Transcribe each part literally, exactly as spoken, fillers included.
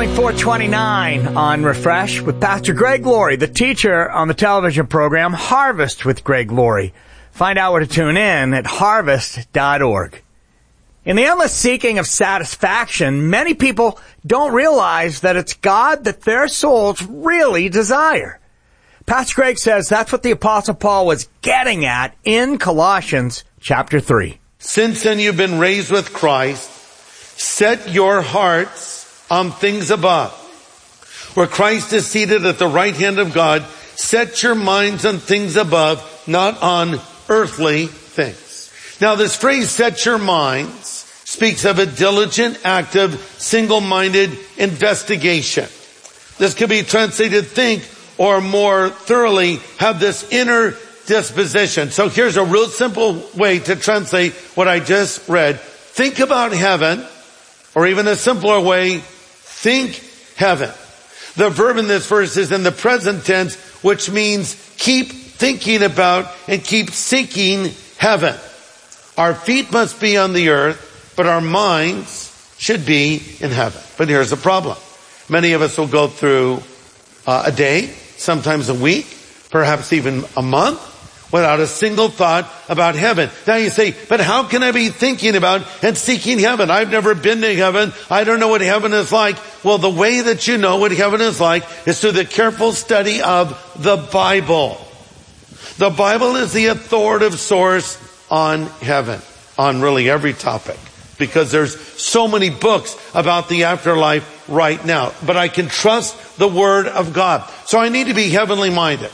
coming four twenty-nine on Refresh with Pastor Greg Laurie, the teacher on the television program Harvest with Greg Laurie. Find out where to tune in at harvest dot org. In the endless seeking of satisfaction, many people don't realize that it's God that their souls really desire. Pastor Greg says that's what the Apostle Paul was getting at in Colossians chapter three. Since then you've been raised with Christ, set your hearts on things above, where Christ is seated at the right hand of God. Set your minds on things above, not on earthly things. Now this phrase, set your minds, speaks of a diligent, active, single-minded investigation. This could be translated think, or more thoroughly, have this inner disposition. So here's a real simple way to translate what I just read. Think about heaven, or even a simpler way, think heaven. The verb in this verse is in the present tense, which means keep thinking about and keep seeking heaven. Our feet must be on the earth, but our minds should be in heaven. But here's the problem. Many of us will go through uh, a day, sometimes a week, perhaps even a month, without a single thought about heaven. Now you say, but how can I be thinking about and seeking heaven? I've never been to heaven. I don't know what heaven is like. Well, the way that you know what heaven is like is through the careful study of the Bible. The Bible is the authoritative source on heaven, on really every topic, because there's so many books about the afterlife right now. But I can trust the Word of God. So I need to be heavenly minded.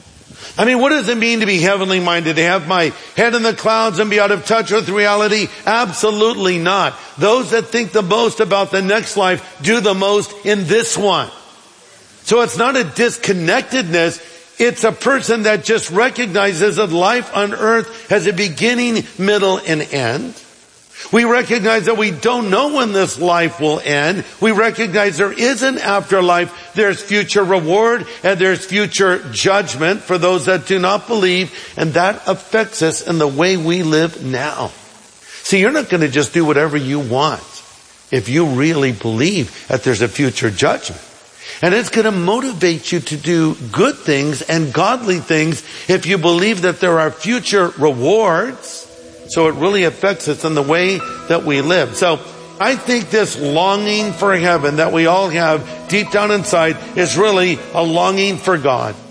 I mean, what does it mean to be heavenly minded? To have my head in the clouds and be out of touch with reality? Absolutely not. Those that think the most about the next life do the most in this one. So it's not a disconnectedness. It's a person that just recognizes that life on earth has a beginning, middle, and end. We recognize that we don't know when this life will end. We recognize there is an afterlife. There's future reward and there's future judgment for those that do not believe. And that affects us in the way we live now. See, you're not going to just do whatever you want if you really believe that there's a future judgment. And it's going to motivate you to do good things and godly things if you believe that there are future rewards. So it really affects us in the way that we live. So I think this longing for heaven that we all have deep down inside is really a longing for God.